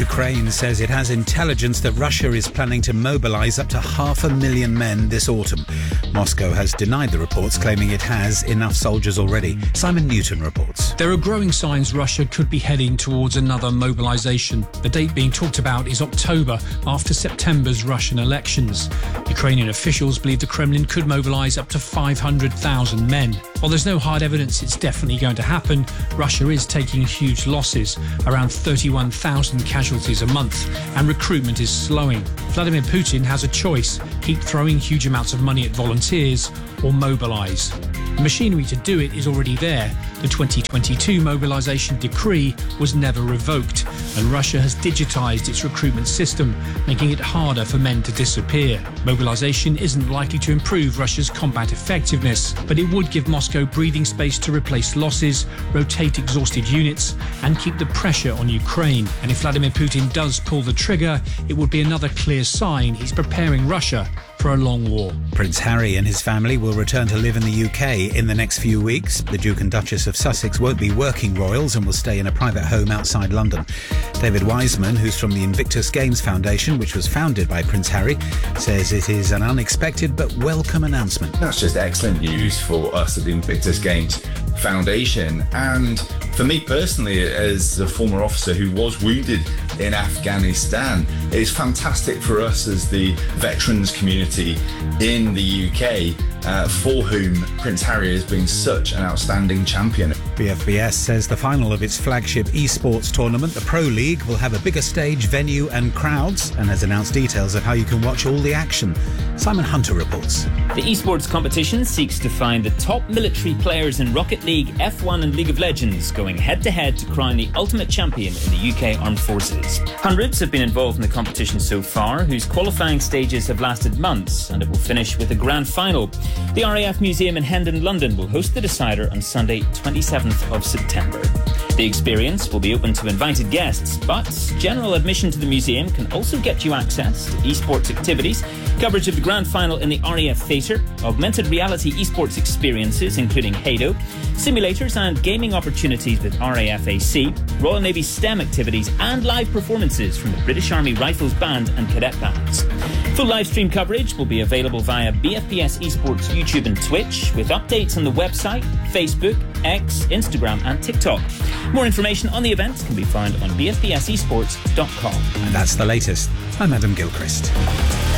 Ukraine says it has intelligence that Russia is planning to mobilise up to 500,000 men this autumn. Moscow has denied the reports, claiming it has enough soldiers already. Simon Newton reports. There are growing signs Russia could be heading towards another mobilisation. The date being talked about is October, after September's Russian elections. Ukrainian officials believe the Kremlin could mobilise up to 500,000 men. While there's no hard evidence it's definitely going to happen, Russia is taking huge losses, around 31,000 casualties a month, and recruitment is slowing. Vladimir Putin has a choice: keep throwing huge amounts of money at volunteers or mobilise. The machinery to do it is already there. The 2022 mobilisation decree was never revoked, and Russia has digitised its recruitment system, making it harder for men to disappear. Mobilisation isn't likely to improve Russia's combat effectiveness, but it would give Moscow breathing space to replace losses, rotate exhausted units, and keep the pressure on Ukraine. And if Vladimir Putin does pull the trigger, it would be another clear sign he's preparing Russia for a long war. Prince Harry and his family will return to live in the UK in the next few weeks. The Duke and Duchess of Sussex won't be working royals and will stay in a private home outside London. David Wiseman, who's from the Invictus Games Foundation, which was founded by Prince Harry, says it is an unexpected but welcome announcement. That's just excellent news for us at the Invictus Games Foundation, and for me personally, as a former officer who was wounded in Afghanistan, it's fantastic for us as the veterans community in the UK, for whom Prince Harry has been such an outstanding champion. BFBS says the final of its flagship esports tournament, the Pro League, will have a bigger stage, venue and crowds, and has announced details of how you can watch all the action. Simon Hunter reports. The esports competition seeks to find the top military players in Rocket League, F1 and League of Legends, going head-to-head to crown the ultimate champion in the UK Armed Forces. Hundreds have been involved in the competition so far, whose qualifying stages have lasted months, and it will finish with a grand final. The RAF Museum in Hendon, London will host the decider on Sunday, 27th of September. The experience will be open to invited guests, but general admission to the museum can also get you access to esports activities, coverage of the grand final in the RAF Theatre, augmented reality esports experiences including Hado, simulators and gaming opportunities with RAF AC, Royal Navy STEM activities and live performances from the British Army Rifles Band and Cadet Bands. Full live stream coverage will be available via BFBS Esports YouTube and Twitch, with updates on the website, Facebook, X, Instagram and TikTok. More information on the events can be found on bfbsesports.com. And that's the latest. I'm Adam Gilchrist.